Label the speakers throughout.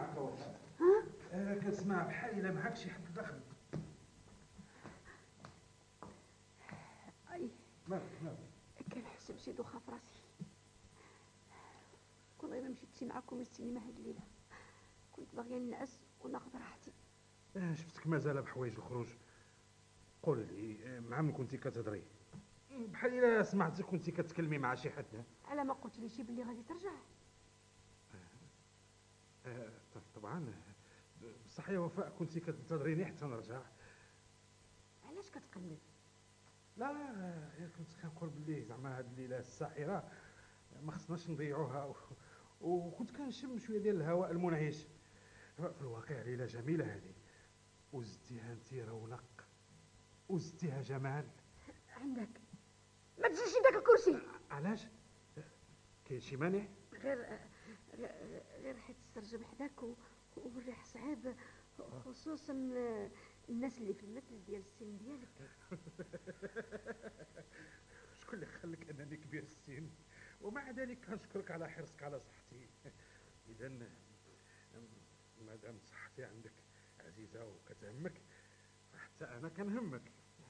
Speaker 1: كنسمعك وفاء.
Speaker 2: ها؟
Speaker 1: كنسمع بحال الا معاك شي حد داخل.
Speaker 2: اي
Speaker 1: مالك؟
Speaker 2: كنحس بشي دوخه في راسي. كون غير ما مشيتش معاكم للسينما هاد الليله كنت باغيه ننعس وناخذ راحتي.
Speaker 1: شفتك مازال بحوايج الخروج. قولي لي مع من كنتي كتهضري؟ بحال الا سمعتك كنتي كتكلمي مع شي حد.
Speaker 2: على ما قلت ليش بلي غادي ترجع.
Speaker 1: طبعا بصح يا وفاء كنتي كتنتظريني حتى نرجع.
Speaker 2: علاش كتقلب؟
Speaker 1: لا غير كنت كنقول بلي زعما هاد الليله الساحره ما خصناش نضيعوها، وكنت كنشم شويه ديال الهواء المنعش. في الواقع ليله جميله هذه، وزدتيها انت رونق وزدتيها جمال.
Speaker 2: عندك ما تجيش داك الكرسي.
Speaker 1: علاش؟ كاين شي مانع؟
Speaker 2: غير حيت السرج بحداك والريح صعيب، خصوصا الناس اللي في المثل ديال السن ديالك.
Speaker 1: شكون اللي خلك انني كبير السن؟ ومع ذلك كنشكرك على حرصك على صحتي. اذا مادام صحتي عندك عزيزه وكتهمك فحتى انا كنهمك.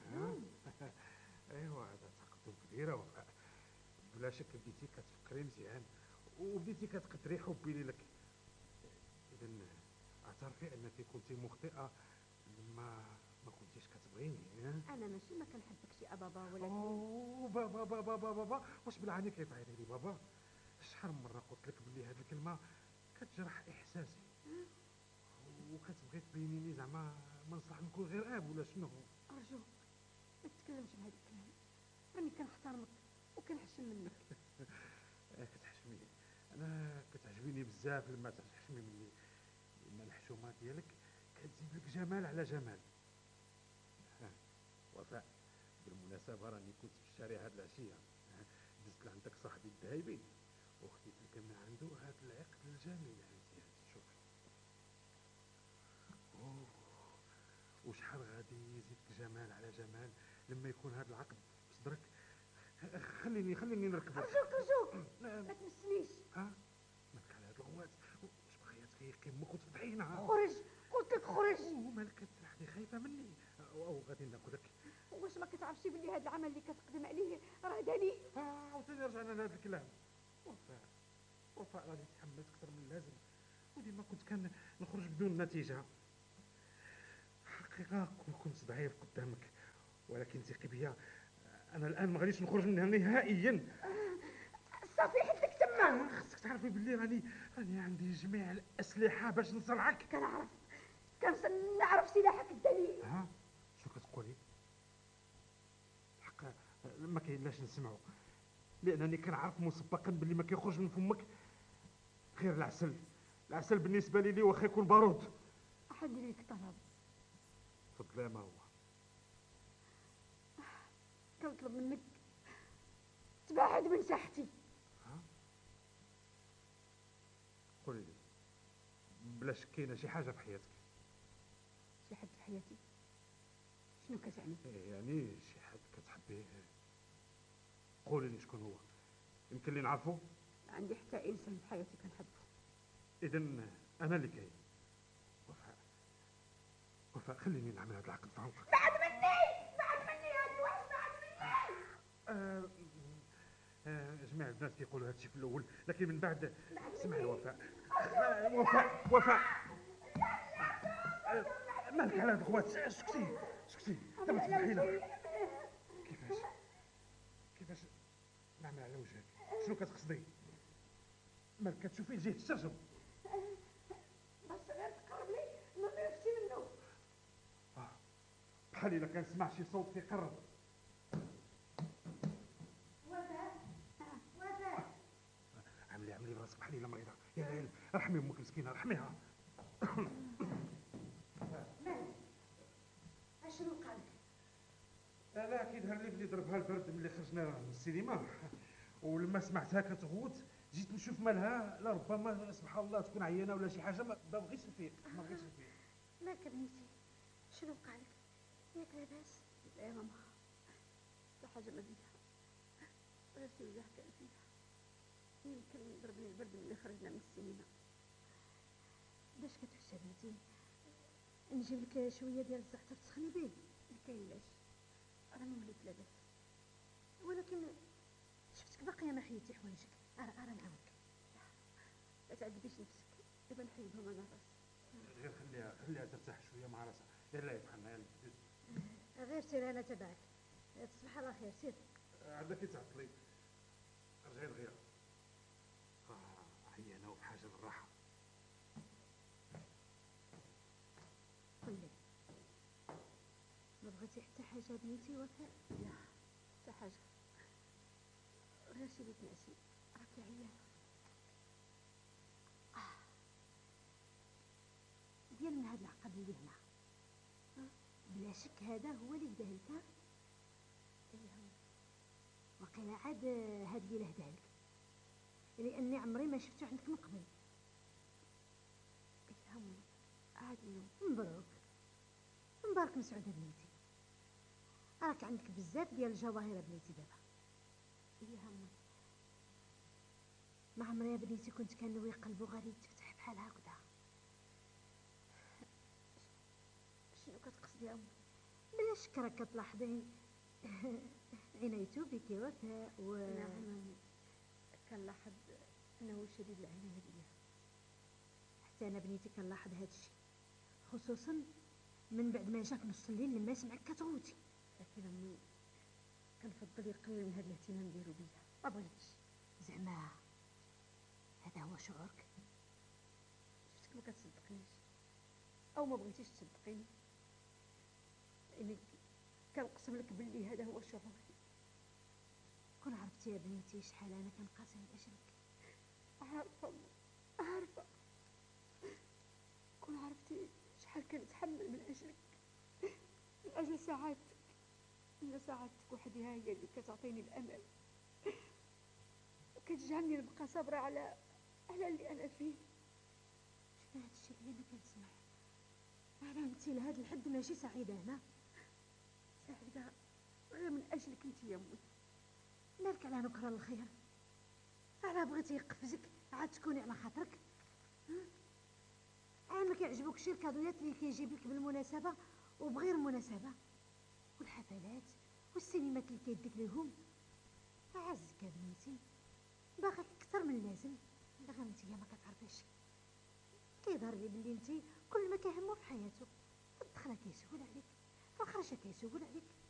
Speaker 1: ايوا هذا تقدم كبير وفاء. بلا شك بديتي كتفكري مزيان وبديتي كتقدري حبي لك. اذا اعترفي انك كنتي مخطئه ما كنتيش كتبغيني.
Speaker 2: انا ماشي ما كنحبكش يا بابا، ولكن
Speaker 1: بابا واش بالعاني كيطيري لي بابا؟ شحال من مره قلت لك بلي هذه الكلمه كتجرح احساسي وكتبغي تبينيني زعما ما نصلح نكون غير اب ولا شنو؟
Speaker 2: ارجوك ما تتكلمش بهذا الكلام، راني كنحترمك وكنحشم منك.
Speaker 1: كتحشمي؟ انا كتعجبيني بزاف لما تحشمي مني، لان الحشومه ديالك كتزيد لك جمال على جمال. وفاء بالمناسبه راني كنت في الشارع هاد العشيه، دزت لعندك صاحبي الذهيبي وخديت لك من عنده هاد العقد الجميل. هانتي شوفي وشحال غادي يزيدك جمال على جمال لما يكون هاد العقد في صدرك. خليني نركبك.
Speaker 2: ارجوك ما تمسنيش.
Speaker 1: مالك على هاد الغوات؟ واش باغيه تفيقي امك وتفضحينا؟
Speaker 2: خرج، قلت لك خرج.
Speaker 1: ومالك كتسرحني خايفه مني او غادي ناكلك؟
Speaker 2: واش ما كتعرفش بلي هذا العمل اللي كتقدم عليه راه دنيء؟
Speaker 1: عاوتاني رجعنا لهذا الكلام. وفاء راني تحملت اكثر من اللازم وديما كنت نخرج بدون نتيجه. حقيقه كنت ضعيف قدامك، ولكن ثقي بيا انا الان ما غاديش نخرج منها نهائيا.
Speaker 2: صافي حدك تما.
Speaker 1: خصك تعرفي بلي راني عندي جميع الاسلحه باش نصرعك.
Speaker 2: نعرف سلاحك الدليل.
Speaker 1: شو كتقولي؟ الحق ما كاينلاش نسمعو، لانني كنعرف مسبقا بلي ما كيخرج من فمك غير العسل بالنسبه لي واخا يكون بارود.
Speaker 2: احد ليك طلب.
Speaker 1: تفضلي. ما هو؟
Speaker 2: كنطلب منك تبعد من ساحتي.
Speaker 1: قولي لي بلا شك كاينه شي حاجه في حياتك.
Speaker 2: شي حد في حياتي؟ شنو كتعني؟
Speaker 1: يعني شي حد كتحبيه. قولي لي شكون هو، يمكن لي نعرفه.
Speaker 2: عندي حتى انسان في حياتي كنحبه.
Speaker 1: اذا انا اللي كاين. وفاء خليني نعمل هذا العقد فوقك.
Speaker 2: بعد مني هاد الواحد، بعد مني.
Speaker 1: جميع البنات كيقولوا هادشي في الاول، لكن من بعد اسمعي وفاء. وفاء مالك على هاد الغوات؟ سكتي دابا تفضحينا. كيفاش نعمل على وجهك؟ شنو كتقصدي؟ مالك كتشوفي لجهه الشرجم؟
Speaker 2: بس غير تقرب لي نرمي نفسي منه.
Speaker 1: بحال الا كنسمع شي صوت كيقرب.
Speaker 2: وفاء
Speaker 1: عملي براسك بحال الا مريضه. يا رحمي امك مسكينه، رحميها.
Speaker 2: مالك؟ اشنو قالك؟
Speaker 1: لا كيظهر لي بلي ضربها البرد ملي خرجنا من السينما، ولما سمعتها كتغوت جيت نشوف مالها. لا ربما سبحان الله تكون عيانه ولا شي حاجه. ما بغيتش نفيق.
Speaker 2: ما كرهتي. شنو قالك؟ ياك لاباس؟ لا يا ماما لا حاجه ما بيها، غير شي وجع كان فيها، يمكن ضربني البرد ملي خرجنا من السينما. باش كتحس بنتي نجيب لك شويه ديال الزعتر تسخني به؟ مكاينلاش، راني وليت لاباس، ولكن شفتك باقيه ما حيدتي حوايجك. ارى نعاونك، لا تعذبيش نفسك، دابا نحيدهم انا راسي.
Speaker 1: غير خليها ترتاح شويه مع راسها. يلا بحالنا، يلا دوز.
Speaker 2: غير سير انا تبعك. تصبح على خير، سير.
Speaker 1: عندك كي تعطلي رجعي دغيا. هي انا وبحاجه للراحه.
Speaker 2: قل لي، ما بغيتي حتى حاجه بنيتي وفاء؟ لا حتى حاجه، غير شي اللي تنعسي، راكي عيانه. ديال من هاد العقد اللي هنا، بلا شك هذا هو اللي هداه لك. وقيلا عاد هاد اللي هداه لك، لاني عمري ما شفتو عندك من قبل. يفهم عاد مبروك، مبارك مسعوده بنيتي، راك عندك بزاف ديال الجواهر بنيتي دابا. يهم ما عمري يا بنيتي كنت كنوي قلبو غادي يتفتح بحال هكذا. شنو كتقصدي يا امي؟ بلا شك راك كتلاحظي عنايته بك وفاء نعم، كنلاحظ انه شديد العنايه بيا. حتى انا بنيتي كنلاحظ هذا الشيء، خصوصا من بعد ما جاك نص الليل لما سمعك كتغوتي. لكن امي كنفضل يقلل من هذا الاهتمام ديالو بيا، ما بغيتش. زعما هذا هو شعورك؟ شفتك ما كتصدقنيش او ما بغيتيش تصدقيني، لاني كنقسم لك باللي هذا هو شعوري. كون عرفتي يا بنيتي شحال انا كنقاسم لاجلك. عارفه كون عرفتي شحال كنتحمل من اجلك، من اجل سعادتك. ان سعادتك وحدها هي اللي كتعطيني الامل وكتجعلني نبقى صابره على اللي انا فيه. شنو هذا الشيء اللي انا كنسمع؟ انا انت لهذا الحد ماشي سعيده هنا؟ سعيده غير من اجلك انت يا امي. مالك على نكره الخير؟ على بغيتي يقفزك عاد تكوني على خاطرك؟ عاد ما كيعجبوكش الكادويات اللي كيجيب لك بالمناسبه وبغير مناسبه، والحفلات والسينمات اللي كيديك ليهم؟ عزك يا بنيتي، باغاك اكثر من اللازم. غير انت ما كتعرفيش، كيظهر لي بلي انت كل ما كيهمو في حياته، في الدخله كيسول عليك، في الخرجه كيسول عليك،